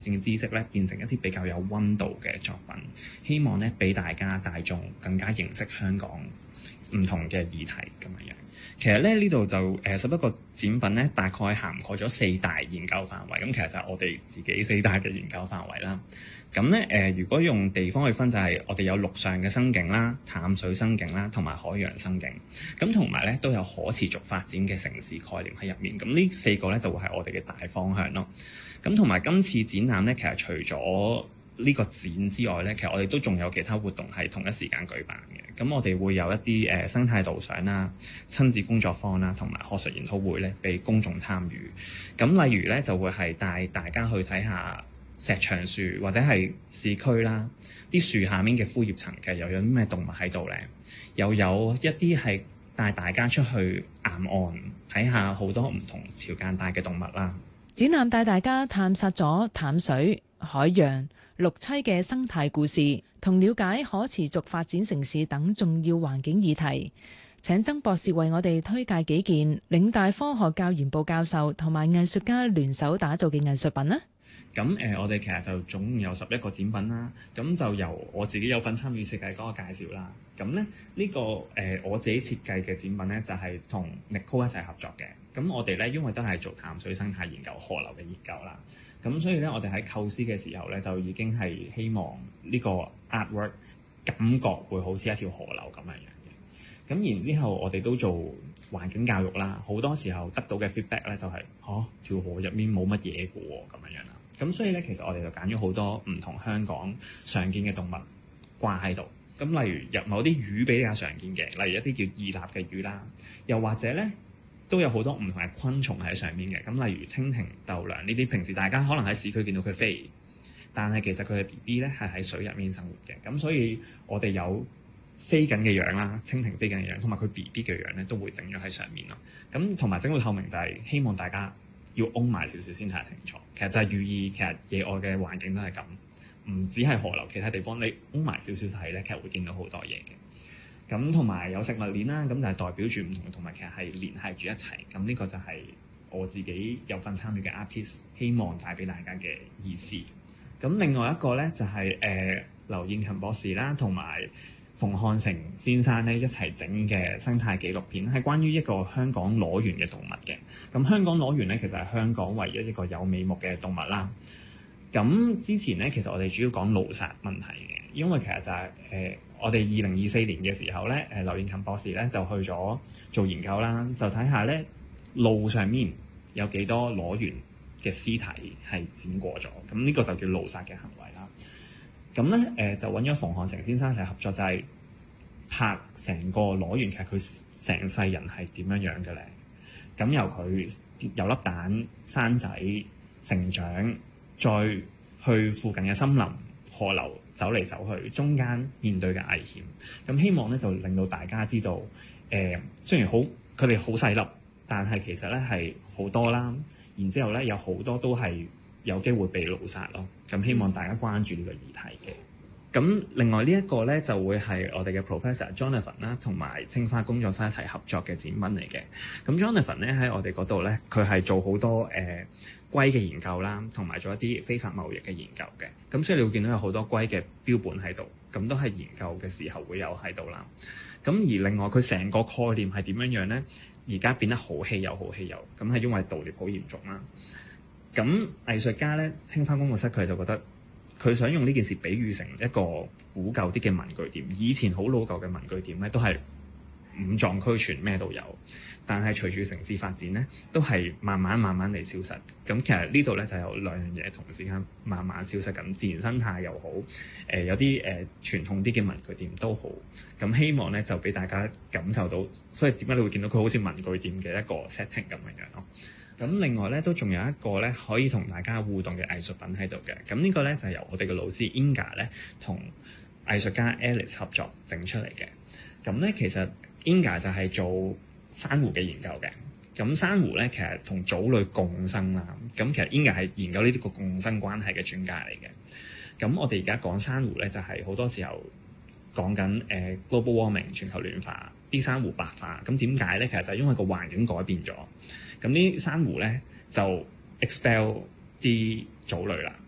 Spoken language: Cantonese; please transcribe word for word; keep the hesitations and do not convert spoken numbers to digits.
性知識咧變成一啲比較有溫度嘅作品，希望咧俾大家大眾更加認識香港唔同嘅議題咁樣樣。其實咧呢度就誒十一個展品咧，大概涵蓋咗四大研究範圍。咁其實就係我哋自己四大嘅研究範圍啦。咁咧誒，如果用地方去分，就係我哋有陸上嘅生境啦、淡水生境啦，同埋海洋生境。咁同埋咧都有可持續發展嘅城市概念喺入面。咁呢四個咧就會係我哋嘅大方向咯。咁同埋今次展覽咧，其實除咗呢個展之外咧，其實我哋都仲有其他活動係同一時間舉辦嘅。咁我哋會有一啲誒、呃、生態導賞啦、親子工作坊啦，同埋學術研討會咧，俾公眾參與。咁例如咧，就會係帶大家去睇下石牆樹或者係市區啦，啲樹下面嘅枯葉層嘅又有啲咩動物喺度咧？又有一啲係帶大家出去岩岸睇下好多唔同潮間帶嘅動物啦。 展覽帶大家探索咗淡水、海洋、陸棲嘅生態故事，同了解可持續發展城市等重要環境議題。請曾博士為我哋推介幾件嶺大科學教研部教授同埋藝術家聯手打造嘅藝術品啦。 咁誒、呃，我哋其實就總共有十一個展品啦。咁就由我自己有份參與設計嗰個介紹啦。咁咧呢、呢個誒、呃、我自己設計嘅展品咧，就係同 Nicole 一齊合作嘅。咁我哋咧因為都係做淡水生態研究、河流嘅研究啦。咁所以咧，我哋喺構思嘅時候咧，就已經係希望呢個 artwork 感覺會好似一條河流咁樣樣嘅。咁然之後，我哋都做環境教育啦。好多時候得到嘅 feedback 咧，就係、是、嚇、啊、條河入面冇乜嘢嘅喎，咁樣樣啦。咁所以咧，其實我哋就揀咗好多唔同香港常見嘅動物掛喺度。咁例如有某啲魚比較常見嘅，例如一啲叫異鰭嘅魚啦，又或者咧都有好多唔同嘅昆蟲喺上面嘅。咁例如蜻蜓、豆娘呢啲，平時大家可能喺市區見到佢飛，但係其實佢嘅 B B 咧係喺水入面生活嘅。咁所以我哋有飛緊嘅樣啦，蜻蜓飛緊嘅樣，同埋佢 B B 嘅樣咧都會整咗喺上面咯。咁同埋整到透明就係希望大家要擁埋少少先睇得清楚。其實就係寓意，其實野外嘅環境都係咁，唔止係河流，其他地方你擁埋少少睇咧，其實會見到好多嘢嘅。咁同埋有食物鏈啦，咁就係代表住唔同嘅動物其實係聯繫住一齊。咁呢個就係我自己有份參與嘅 art piece，希望帶俾大家嘅意思。咁另外一個咧就係、是、誒、呃、劉燕勤博士啦，同埋馮漢成先生咧一齊整嘅生態紀錄片，係關於一個香港瘰螈嘅動物嘅。咁香港瘰螈咧其實係香港唯一一個有尾目嘅動物啦。咁之前咧其實我哋主要講路殺問題嘅，因為其實就係、是、誒、呃、我哋二零二四年嘅時候咧，誒劉燕勤博士咧就去咗做研究啦，就睇下咧路上面有幾多瘰螈嘅屍體係剪過咗，咁呢個就叫路殺嘅行為啦。咁咧誒就揾咗馮漢成先生一齊合作，就係、是、拍成個瘰螈，其實佢成世人係點樣樣嘅咧？咁由佢有粒蛋、生仔、成長，再去附近嘅森林、河流走嚟走去，中間面對嘅危險。咁希望咧就令到大家知道，誒、呃、雖然好佢哋好細粒，但係其實咧係好多啦。然之後咧有好多都係有機會被路殺咯。咁希望大家關注呢個議題嘅。咁另外呢一個咧就會係我哋嘅 Professor Jonathan 啦，同埋青花工作室一齊合作嘅展品嚟嘅。咁 Jonathan 咧喺我哋嗰度咧，佢係做好多誒、呃、龜嘅研究啦，同埋做一啲非法貿易嘅研究嘅。咁所以你會見到有好多龜嘅標本喺度，咁都係研究嘅時候會有喺度啦。咁而另外佢成個概念係點樣樣咧？而家變得好稀有，好稀有，咁係因為盜獵好嚴重啦。咁藝術家咧，青花工作室佢就覺得，佢想用呢件事比喻成一個古舊啲嘅文具店。以前好老舊嘅文具店咧，都係五臟俱全，咩都有。但係隨住城市發展咧，都係慢慢慢慢地消失。咁其實呢度咧就有兩樣嘢同時間慢慢消失緊，自然生態又好，誒、呃、有啲誒、呃、傳統啲嘅文具店都好。咁希望咧就俾大家感受到，所以點解你會見到佢好似文具店嘅一個 setting 咁樣樣咯。咁另外咧都仲有一個咧可以同大家互動嘅藝術品喺度嘅。咁呢個咧就係、是、由我哋嘅老師 Inga 咧同藝術家 Alice 合作整出嚟嘅。咁咧其實 Inga 就係做珊瑚嘅研究嘅。咁珊瑚咧其實同藻類共生啦。咁其實 Inga 係研究呢啲個共生關係嘅專家嚟嘅。咁我哋而家講珊瑚咧就係、是、好多時候講緊誒、呃、global warming 全球暖化，啲珊瑚白化。咁點解咧？其實就係因為個環境改變咗。咁啲珊瑚咧就 expel 啲藻類啦，